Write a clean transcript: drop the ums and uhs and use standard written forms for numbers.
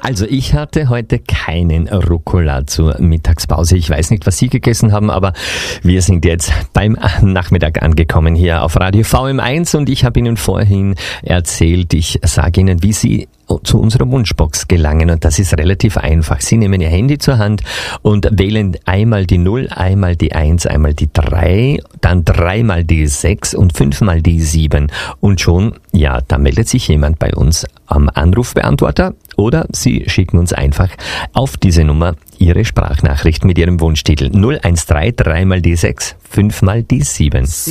Also ich hatte heute keinen Rucola zur Mittagspause. Ich weiß nicht, was Sie gegessen haben, aber wir sind jetzt beim Nachmittag angekommen hier auf Radio VM1 und ich habe Ihnen vorhin erzählt, ich sage Ihnen, wie Sie zu unserer Wunschbox gelangen und das ist relativ einfach. Sie nehmen Ihr Handy zur Hand und wählen einmal die 0, einmal die 1, einmal die 3, dann 3 mal die 6 und 5 mal die 7 und schon, ja, da meldet sich jemand bei uns am Anrufbeantworter oder Sie schicken uns einfach auf diese Nummer Ihre Sprachnachricht mit Ihrem Wunschtitel 013 3 mal die 6, 5 mal die 7.